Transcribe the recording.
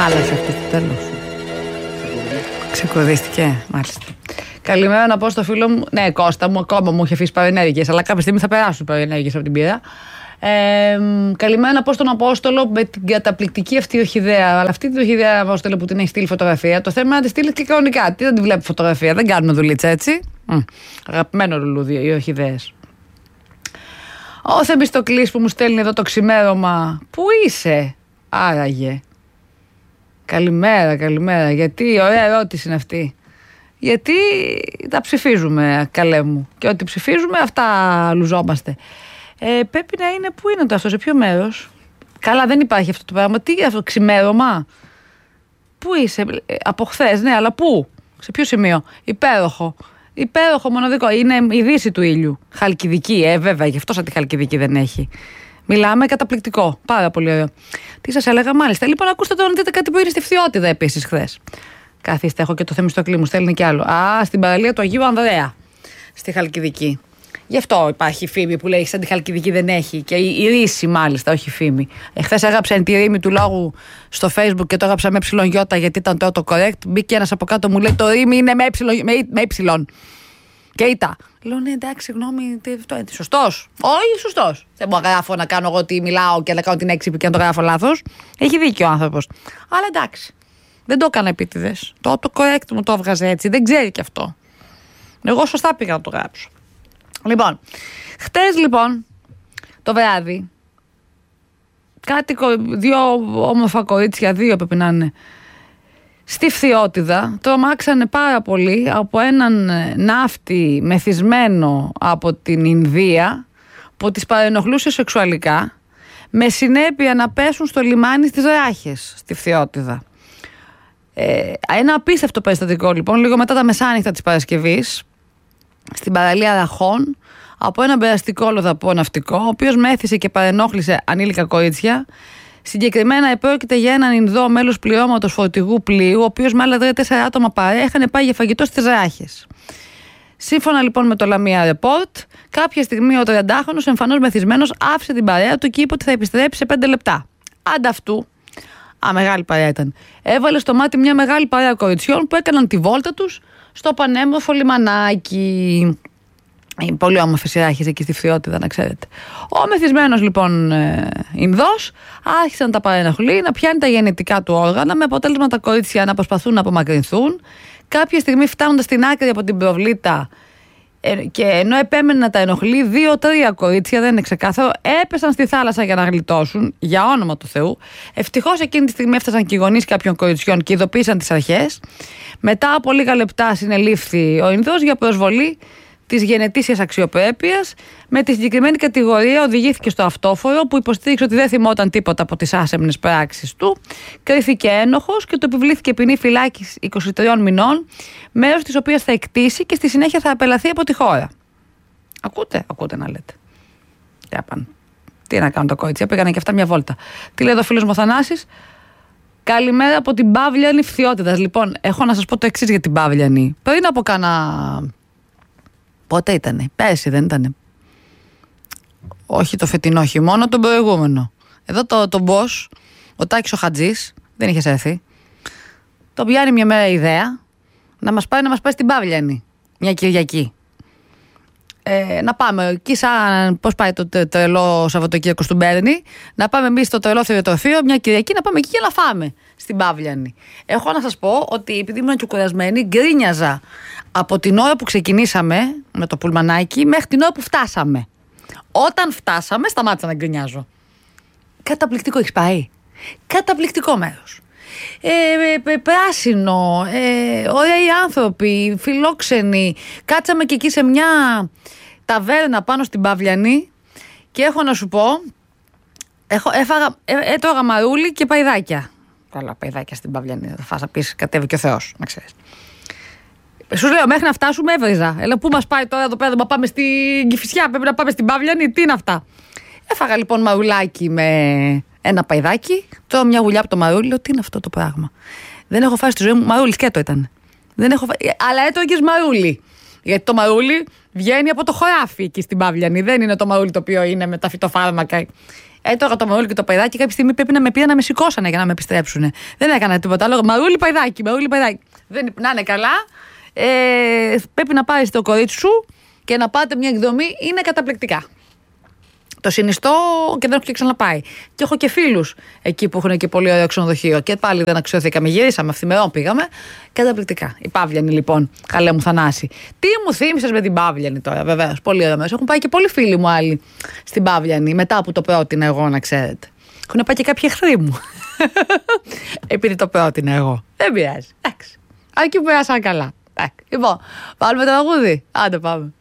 Χάλασε αυτό το τέλος. Ξεκουρδίστηκε, μάλιστα. Καλημέρα να πω στο φίλο μου. Ναι, Κώστα μου, ακόμα μου είχε αφήσει παρενέργειες, αλλά κάποια στιγμή θα περάσουν παρενέργειες από την πείρα. Καλημέρα να πω στον Απόστολο με την καταπληκτική αυτή ορχιδέα. Αλλά αυτή την ορχιδέα, Απόστολο, που την έχει στείλει φωτογραφία, το θέμα είναι να τη στείλει και κανονικά. Τι δεν τη βλέπει φωτογραφία, δεν κάνουμε δουλίτσα έτσι. Αγαπημένο λουλούδι, οι ορχιδέες. Ο Θεμιστοκλής που μου στέλνει εδώ το ξημέρωμα. Πού είσαι, άραγε? Καλημέρα, καλημέρα. Γιατί, ωραία ερώτηση είναι αυτή. Γιατί τα ψηφίζουμε, καλέ μου. Και ό,τι ψηφίζουμε, αυτά λουζόμαστε. Πρέπει να είναι, πού είναι το αυτό, σε ποιο μέρος? Καλά, δεν υπάρχει αυτό το πράγμα. Τι είναι αυτό, ξημέρωμα? Πού είσαι, από χθες, ναι, αλλά πού? Σε ποιο σημείο? Υπέροχο. Υπέροχο, μοναδικό. Είναι η δύση του ήλιου. Χαλκιδική, βέβαια, γι' αυτό σαν τη Χαλκιδική δεν έχει. Μιλάμε καταπληκτικό. Πάρα πολύ ωραίο. Τι σας έλεγα, μάλιστα. Λοιπόν, ακούστε τώρα να δείτε κάτι που είναι στη Φθιώτιδα επίσης χθες. Καθίστε, έχω και το Θεμιστοκλή, μου στέλνει κι άλλο. Στην παραλία του Αγίου Ανδρέα, στη Χαλκιδική. Γι' αυτό υπάρχει φήμη που λέει σαν τη Χαλκιδική δεν έχει. Και η ρίση, μάλιστα, όχι φήμη. Χθες έγραψα τη ρήμη του λόγου στο Facebook και το έγραψα με ψιλονιώτα γιατί ήταν το autocorrect. Μπήκε ένας από κάτω, μου λέει το ρήμη είναι με υψιλον. Και ήταν. Λέω ναι, εντάξει, συγγνώμη, αυτό είναι σωστός? Όχι, σωστός. Δεν μπορώ να γράφω να κάνω εγώ ότι μιλάω και να κάνω την έξυπνη και να το γράφω λάθος. Έχει δίκιο ο άνθρωπος. Αλλά εντάξει. Δεν το έκανα επίτηδες. Το autocorrect μου το έβγαζε έτσι. Δεν ξέρει κι αυτό. Εγώ σωστά πήγα να το γράψω. Λοιπόν, χτες λοιπόν το βράδυ, δύο όμορφα κορίτσια, δύο πρέπει να είναι, στη Φθιώτιδα τρομάξανε πάρα πολύ από έναν ναύτη μεθυσμένο από την Ινδία που τις παρενοχλούσε σεξουαλικά, με συνέπεια να πέσουν στο λιμάνι στις Ράχες στη Φθιώτιδα. Ένα απίστευτο περιστατικό λοιπόν, λίγο μετά τα μεσάνυχτα της Παρασκευής, στην παραλία Ραχών, από έναν περαστικό λοδαπό ναυτικό, ο οποίος μέθησε και παρενόχλησε ανήλικα κορίτσια. Συγκεκριμένα επρόκειται για έναν Ινδό μέλος πληρώματος φορτηγού πλοίου, ο οποίος με άλλα 4 άτομα παρέα είχαν πάει για φαγητό στις Ράχες. Σύμφωνα λοιπόν με το Lamia Report, κάποια στιγμή ο 30χρονος, εμφανώς μεθυσμένος, άφησε την παρέα του και είπε ότι θα επιστρέψει σε 5 λεπτά. Ανταυτού, μεγάλη παρέα ήταν, έβαλε στο μάτι μια μεγάλη παρέα κοριτσιών που έκαναν τη βόλτα τους στο πανέμορφο λιμανάκι. Πολύ όμορφες οι Ράχες εκεί στη Φθιώτιδα, να ξέρετε. Ο μεθυσμένος λοιπόν Ινδός άρχισε να τα παρενοχλεί, να πιάνει τα γεννητικά του όργανα, με αποτέλεσμα τα κορίτσια να προσπαθούν να απομακρυνθούν. Κάποια στιγμή, φτάνοντας στην άκρη από την προβλήτα, και ενώ επέμενε να τα ενοχλεί, 2-3 κορίτσια, δεν είναι ξεκάθαρο, έπεσαν στη θάλασσα για να γλιτώσουν, για όνομα του Θεού. Ευτυχώς εκείνη τη στιγμή έφτασαν και οι γονείς κάποιων κοριτσιών και ειδοποίησαν τις αρχές. Μετά από λίγα λεπτά συνελήφθη ο Ινδός για προσβολή της γενετήσιας αξιοπρέπειας. Με τη συγκεκριμένη κατηγορία οδηγήθηκε στο αυτόφορο, που υποστήριξε ότι δεν θυμόταν τίποτα από τις άσεμνες πράξεις του. Κρίθηκε ένοχος και του επιβλήθηκε ποινή φυλάκισης 23 μηνών, μέρος της οποίας θα εκτίσει και στη συνέχεια θα απελαθεί από τη χώρα. Ακούτε να λέτε. Τι να κάνουν τα κορίτσια, πήγανε και αυτά μια βόλτα. Τι λέει εδώ ο φίλος μου ο Θανάσης? Καλημέρα από την Παύλιανη Φθιώτιδας. Λοιπόν, έχω να σας πω το εξής για την Παύλιανη. Πριν από πότε ήτανε? Πέρσι δεν ήτανε? Όχι το φετινό χειμώνα, τον προηγούμενο. Εδώ το boss, ο Τάκης ο Χατζής, δεν είχες έρθει. Το πιάνει μια μέρα ιδέα να μας πάει στην Παύλιανη μια Κυριακή. Να πάμε εκεί, σαν πώς πάει το τρελό Σαββατοκύριακο του Μπέρνη, να πάμε εμείς στο τρελό θηροτροφείο μια Κυριακή, να πάμε εκεί και να φάμε στην Παύλιανη. Έχω να σας πω ότι επειδή ήμουν και κουρασμένη, γκρίνιαζα από την ώρα που ξεκινήσαμε με το πουλμανάκι μέχρι την ώρα που φτάσαμε. Όταν φτάσαμε, σταμάτησα να γκρινιάζω. Καταπληκτικό έχεις πάει. Καταπληκτικό μέρος. Πράσινο, ωραίοι άνθρωποι, φιλόξενοι. Κάτσαμε και εκεί σε μια ταβέρνα πάνω στην Παύλιανη και έχω να σου πω, έτρωγα μαρούλι και παϊδάκια. Καλά, παϊδάκια στην Παύλιανη. Θα φας να πεις κατέβει και ο Θεός, να ξέρεις. Σου λέω, μέχρι να φτάσουμε έβριζα. Πού μας πάει τώρα εδώ πέρα, να πάμε στην Κηφισιά, πρέπει να πάμε στην Παύλιανη, τι είναι αυτά? Έφαγα λοιπόν μαρουλάκι με ένα παϊδάκι, τρώω μια γουλιά από το μαρούλι, λέω τι είναι αυτό το πράγμα? Δεν έχω φάει στη ζωή μου, μαρούλι σκέτο ήταν. Αλλά έτρωγες μαρούλι. Γιατί το μαρούλι βγαίνει από το χωράφι εκεί στην Παύλιανη, δεν είναι το μαρούλι το οποίο είναι με τα φυτοφάρμακα. Τώρα το Μαρούλι και το Παϊδάκι κάποια στιγμή πρέπει να με πήγαν να με σηκώσανε για να με επιστρέψουν. Δεν έκανα τίποτα άλλο. Μαρούλι Παϊδάκι. Δεν, να είναι καλά. Πρέπει να πάρεις το κορίτσι σου και να πάτε μια εκδρομή. Είναι καταπληκτικά. Το συνιστώ και δεν έχω και ξαναπάει. Και έχω και φίλους εκεί που έχουν και πολύ ωραίο ξενοδοχείο. Και πάλι δεν αξιωθήκαμε. Γυρίσαμε, αυθημερών πήγαμε. Καταπληκτικά. Η Παύλιανη λοιπόν. Καλέ μου Θανάση. Τι μου θύμισες με την Παύλιανη τώρα, βεβαίως. Πολύ ωραία μέσα. Έχουν πάει και πολλοί φίλοι μου άλλοι στην Παύλιανη μετά που το πρότεινα εγώ, να ξέρετε. Έχουν πάει και κάποιοι εχθροί μου. Επειδή το πρότεινα εγώ. Δεν πειράζει. Εντάξει. Αρκεί που πέρασαν καλά. Λοιπόν, βάλουμε το τραγούδι. Άντε πάμε.